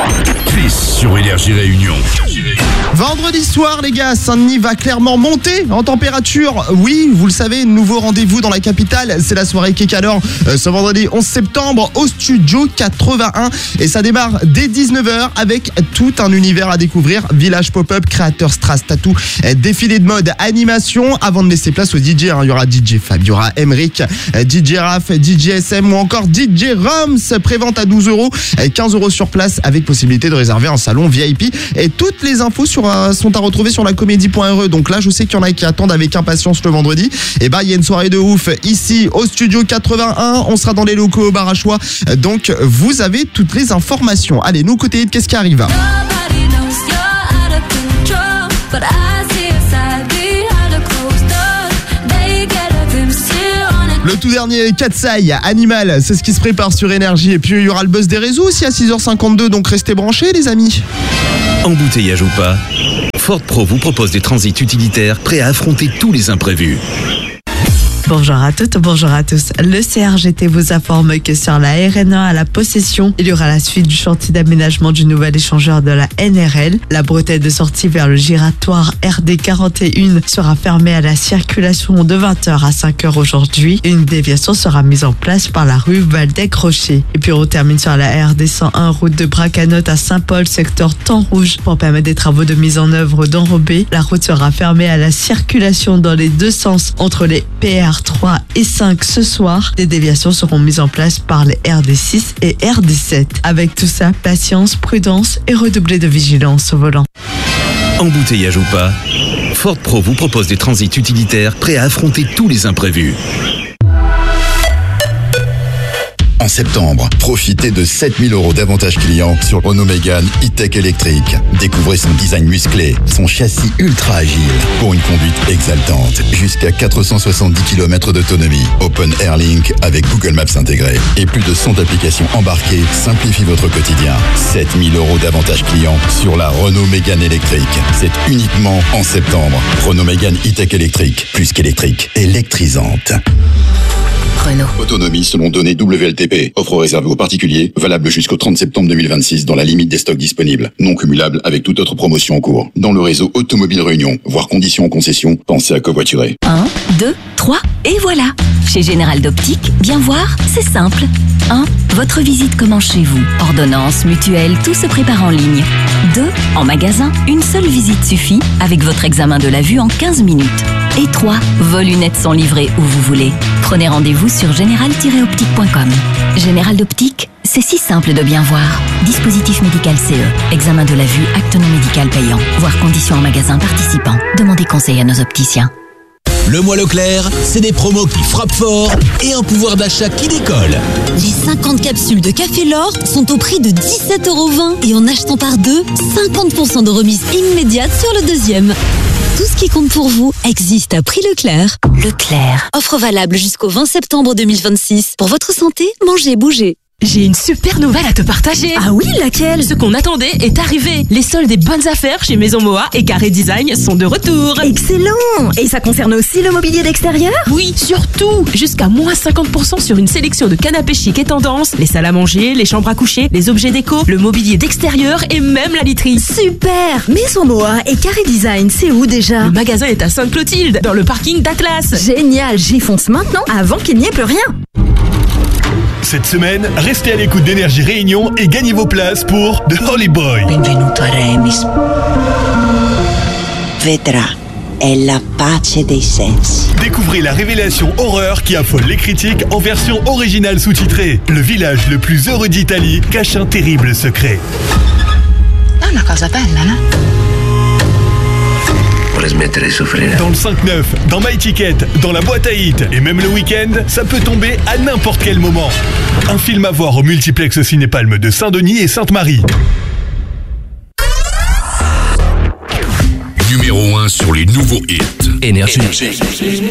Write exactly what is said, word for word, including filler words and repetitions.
Chris sur Énergie Réunion. Vendredi soir, les gars, Saint-Denis va clairement monter en température. Oui, vous le savez, nouveau rendez-vous dans la capitale. C'est la soirée Kekador euh, ce vendredi onze septembre au Studio quatre-vingt-un. Et ça démarre dès dix-neuf heures avec tout un univers à découvrir. Village pop-up, créateur Strass Tattoo, euh, défilé de mode, animation. Avant de laisser place aux D J, hein, il y aura D J Fab, il y aura Emric, euh, D J Raph, D J S M ou encore D J Roms. Prévente à douze euros, euh, quinze euros sur place avec possibilité de réserver un salon V I P. Et toutes les infos sur sont à retrouver sur la comédie point r e. Donc là, je sais qu'il y en a qui attendent avec impatience le vendredi. Et bah, il y a une soirée de ouf ici au Studio quatre-vingt-un. On sera dans les locaux au Barachois. Donc, vous avez toutes les informations. Allez, nous, côté hit, qu'est-ce qui arrive? Le tout dernier Katsai, Animal, c'est ce qui se prépare sur Énergie. Et puis il y aura le buzz des réseaux aussi à six heures cinquante-deux, donc restez branchés les amis. Embouteillage ou pas, Ford Pro vous propose des transits utilitaires prêts à affronter tous les imprévus. Bonjour à toutes, bonjour à tous. Le C R G T vous informe que sur la R N un à la Possession, il y aura la suite du chantier d'aménagement du nouvel échangeur de la N R L. La bretelle de sortie vers le giratoire R D quarante et un sera fermée à la circulation de vingt heures à cinq heures aujourd'hui. Une déviation sera mise en place par la rue Valdec-Rocher. Et puis on termine sur la R D cent un, route de Bracanotte à Saint-Paul, secteur Temps Rouge. Pour permettre des travaux de mise en œuvre d'enrobés, la route sera fermée à la circulation dans les deux sens entre les P R trois et cinq ce soir. Des déviations seront mises en place par les R D six et R D sept. Avec tout ça, patience, prudence et redoubler de vigilance au volant. Embouteillage ou pas, Ford Pro vous propose des transits utilitaires prêts à affronter tous les imprévus. En septembre, profitez de sept mille euros d'avantages clients sur Renault Mégane E-Tech électrique. Découvrez son design musclé, son châssis ultra agile pour une conduite exaltante. Jusqu'à quatre cent soixante-dix kilomètres d'autonomie. Open Air Link avec Google Maps intégré. Et plus de cent applications embarquées simplifient votre quotidien. sept mille euros d'avantages clients sur la Renault Mégane électrique. C'est uniquement en septembre. Renault Mégane E-Tech électrique. Plus qu'électrique, électrisante. Renault. Autonomie selon données W L T P. Offre réservée aux particuliers, valable jusqu'au trente septembre deux mille vingt-six dans la limite des stocks disponibles. Non cumulable avec toute autre promotion en cours. Dans le réseau Automobile Réunion, voire conditions en concession, pensez à covoiturer. un, deux, trois, et voilà. Chez Général d'Optique, bien voir, c'est simple. un. Votre visite commence chez vous. Ordonnance, mutuelle, tout se prépare en ligne. deux. En magasin, une seule visite suffit avec votre examen de la vue en quinze minutes. Et trois. Vos lunettes sont livrées où vous voulez. Prenez rendez-vous sur général tiret optique point com. Général d'Optique, c'est si simple de bien voir. Dispositif médical C E. Examen de la vue, acte non médical payant. Voir conditions en magasin participant. Demandez conseil à nos opticiens. Le mois Leclerc, c'est des promos qui frappent fort et un pouvoir d'achat qui décolle. Les cinquante capsules de Café L'Or sont au prix de dix-sept euros vingt et en achetant par deux, cinquante pour cent de remise immédiate sur le deuxième. Tout ce qui compte pour vous existe à prix Leclerc. Leclerc. Offre valable jusqu'au vingt septembre deux mille vingt-six. Pour votre santé, mangez, bougez. J'ai une super nouvelle à te partager. Ah oui, laquelle? Ce qu'on attendait est arrivé. Les soldes des bonnes affaires chez Maison Moa et Carré Design sont de retour. Excellent! Et ça concerne aussi le mobilier d'extérieur? Oui, surtout. Jusqu'à moins cinquante pour cent sur une sélection de canapés chic et tendance, les salles à manger, les chambres à coucher, les objets déco, le mobilier d'extérieur et même la literie. Super! Maison Moa et Carré Design, c'est où déjà? Le magasin est à Sainte-Clotilde, dans le parking d'Atlas. Génial, j'y fonce maintenant avant qu'il n'y ait plus rien. Cette semaine, restez à l'écoute d'Énergie Réunion et gagnez vos places pour The Holy Boy. Benvenuto a Remis. Vedrà, è la pace dei sensi. Découvrez la révélation horreur qui affole les critiques en version originale sous-titrée. Le village le plus heureux d'Italie cache un terrible secret. È una cosa bella, no? Dans le cinq neuf, dans MyTicket, dans la boîte à hits et même le week-end, ça peut tomber à n'importe quel moment. Un film à voir au multiplex Cinépalme de Saint-Denis et Sainte-Marie. Numéro un sur les nouveaux hits. Énergie.